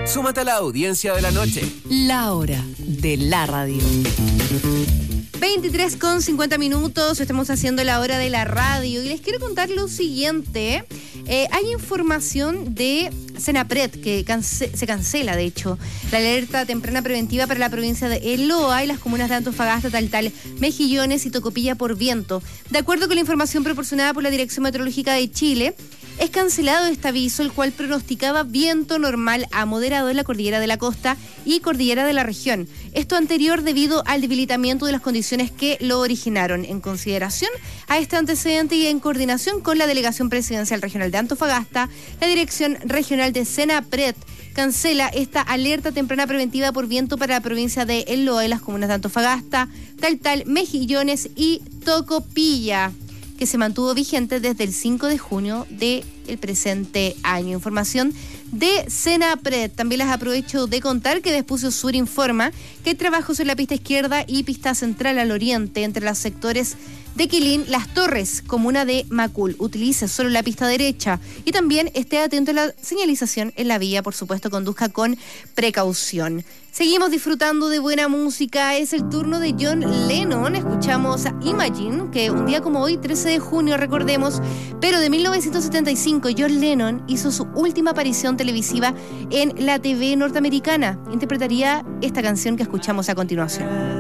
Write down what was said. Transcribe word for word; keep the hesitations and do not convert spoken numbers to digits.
Súmate a la audiencia de la noche. La hora de la radio. veintitrés con cincuenta minutos, estamos haciendo la hora de la radio y les quiero contar lo siguiente. Eh, hay información de Senapred que cance- se cancela, de hecho, la alerta temprana preventiva para la provincia de El Loa y las comunas de Antofagasta, Taltal, Mejillones y Tocopilla por viento. De acuerdo con la información proporcionada por la Dirección Meteorológica de Chile, es cancelado este aviso, el cual pronosticaba viento normal a moderado en la cordillera de la costa y cordillera de la región. Esto anterior debido al debilitamiento de las condiciones que lo originaron. En consideración a este antecedente y en coordinación con la Delegación Presidencial Regional de Antofagasta, la Dirección Regional de Senapred cancela esta alerta temprana preventiva por viento para la provincia de El Loa y las comunas de Antofagasta, Taltal, Mejillones y Tocopilla, que se mantuvo vigente desde el cinco de junio del presente año. Información de Senapred. También les aprovecho de contar que Vespucio Sur informa que hay trabajos en la pista izquierda y pista central al oriente entre los sectores de Quilín, Las Torres, comuna de Macul. Utilice solo la pista derecha y también esté atento a la señalización en la vía. Por supuesto, conduzca con precaución. Seguimos disfrutando de buena música. Es el turno de John Lennon. Escuchamos a Imagine, que un día como hoy, trece de junio, recordemos, pero de mil novecientos setenta y cinco, John Lennon hizo su última aparición televisiva en la T V norteamericana. Interpretaría esta canción que escuchamos a continuación.